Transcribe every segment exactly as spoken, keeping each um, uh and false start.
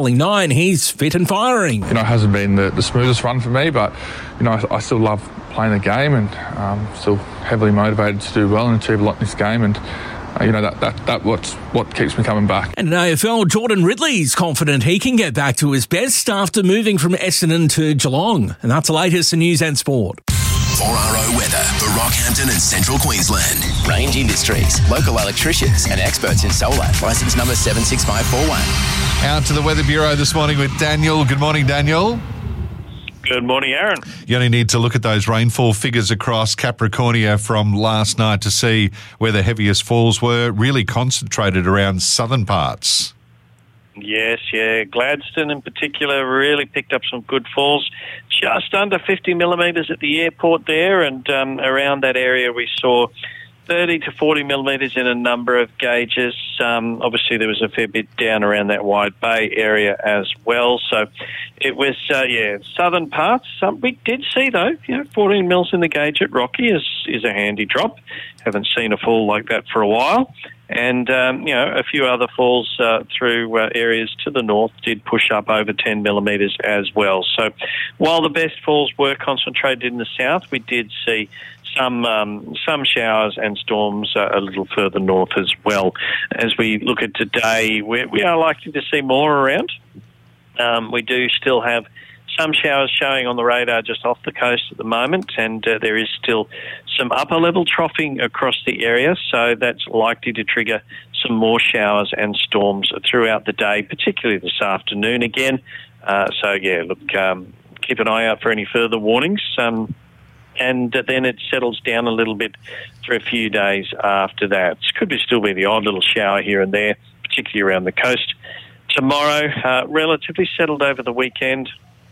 Nine, he's fit and firing. You know, it hasn't been the, the smoothest run for me, but, you know, I, I still love playing the game and um, still heavily motivated to do well and achieve a lot in this game. And, uh, you know, that, that, that what's what keeps me coming back. And in A F L, Jordan Ridley's confident he can get back to his best after moving from Essendon to Geelong. And that's the latest in news and sport. four R O weather for Rockhampton and Central Queensland. Range Industries, local electricians and experts in solar. Licence number seven six five four one. Out to the Weather Bureau this morning with Daniel. Good morning, Daniel. Good morning, Aaron. You only need to look at those rainfall figures across Capricornia from last night to see where the heaviest falls were, really concentrated around southern parts. Yes, yeah. Gladstone in particular really picked up some good falls. Just under fifty millimetres at the airport there, and um, around that area we saw thirty to forty millimetres in a number of gauges. Um, obviously, there was a fair bit down around that Wide Bay area as well. So it was, uh, yeah, southern parts. Um, we did see, though, you know, fourteen mils in the gauge at Rocky is, is a handy drop. Haven't seen a fall like that for a while. And, um, you know, a few other falls uh, through uh, areas to the north did push up over ten millimetres as well. So while the best falls were concentrated in the south, we did see some um, some showers and storms uh, a little further north as well. As we look at today, we, we are likely to see more around. Um, we do still have some showers showing on the radar just off the coast at the moment, and uh, there is still some upper-level troughing across the area, so that's likely to trigger some more showers and storms throughout the day, particularly this afternoon again. Uh, so, yeah, look, um, keep an eye out for any further warnings. Um, and then it settles down a little bit for a few days after that. It could be still be the odd little shower here and there, particularly around the coast. Tomorrow, uh, relatively settled over the weekend,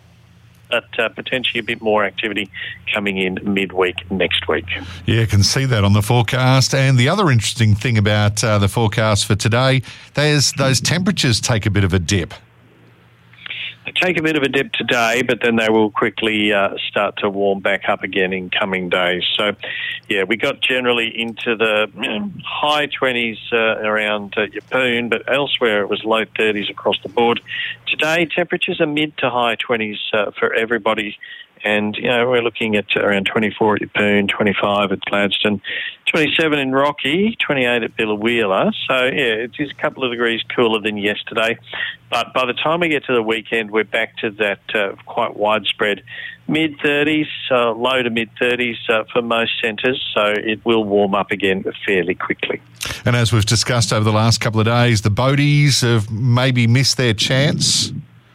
but uh, potentially a bit more activity coming in midweek next week. Yeah, can see that on the forecast. And the other interesting thing about uh, the forecast for today, there's those temperatures take a bit of a dip. They take a bit of a dip today, but then they will quickly uh, start to warm back up again in coming days. So, yeah, we got generally into the you know, high twenties uh, around uh, Yeppoon, but elsewhere it was low thirties across the board. Today, temperatures are mid to high twenties uh, for everybody. And, you know, we're looking at around twenty-four at Yeppoon, twenty-five at Gladstone, twenty-seven in Rocky, twenty-eight at Biloela. So, yeah, it is a couple of degrees cooler than yesterday. But by the time we get to the weekend, we're back to that uh, quite widespread mid-thirties, uh, low to mid-thirties uh, for most centres. So it will warm up again fairly quickly. And as we've discussed over the last couple of days, the boaties have maybe missed their chance.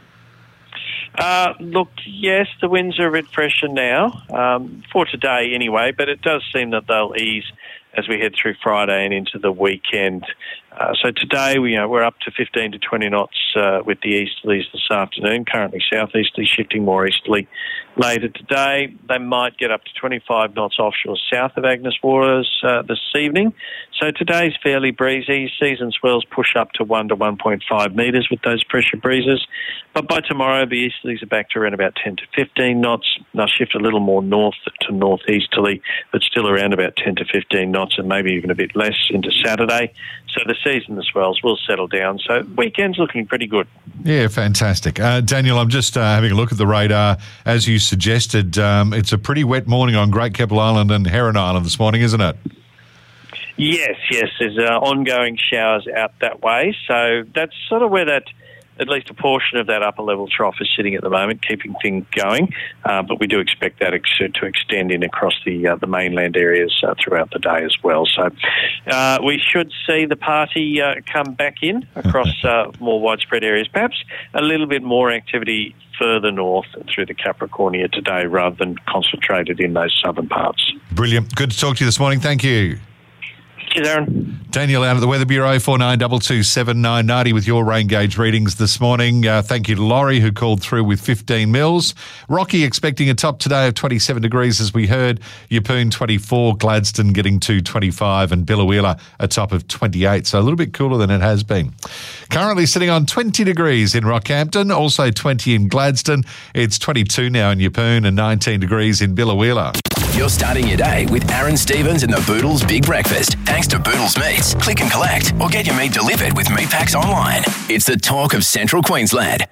Uh, look, yes, the winds are a bit fresher now, um, for today anyway, but it does seem that they'll ease as we head through Friday and into the weekend. Uh, so today, we, you know, we're up to fifteen to twenty knots uh, with the easterlies this afternoon, currently southeasterly, shifting more easterly later today. They might get up to twenty-five knots offshore south of Agnes Waters uh, this evening. So today's fairly breezy. Season swells push up to one to one point five metres with those pressure breezes. But by tomorrow, the easterlies are back to around about ten to fifteen knots. They'll shift a little more north to northeasterly, but still around about ten to fifteen knots and maybe even a bit less into Saturday. So the season, the swells will settle down. So weekend's looking pretty good. Yeah, fantastic. Uh, Daniel, I'm just uh, having a look at the radar. As you suggested, um, it's a pretty wet morning on Great Keppel Island and Heron Island this morning, isn't it? Yes, yes. There's uh, ongoing showers out that way. So that's sort of where that, at least a portion of that upper level trough is sitting at the moment, keeping things going. Uh, but we do expect that ex- to extend in across the uh, the mainland areas uh, throughout the day as well. So uh, we should see the party uh, come back in across uh, more widespread areas. Perhaps a little bit more activity further north through the Capricornia today rather than concentrated in those southern parts. Brilliant. Good to talk to you this morning. Thank you. Cheers, Aaron. Daniel out at the Weather Bureau, four nine two two seven nine nine zero with your rain gauge readings this morning. Uh, thank you to Laurie who called through with fifteen mils. Rocky expecting a top today of twenty-seven degrees as we heard. Yeppoon twenty-four, Gladstone getting to twenty-five and Biloela a top of twenty-eight, so a little bit cooler than it has been. Currently sitting on twenty degrees in Rockhampton, also twenty in Gladstone. It's twenty-two now in Yeppoon and nineteen degrees in Biloela. You're starting your day with Aaron Stevens and the Boodles Big Breakfast. Thanks to Boodles Meats. Click and collect or get your meat delivered with Meat Packs online. It's the talk of Central Queensland.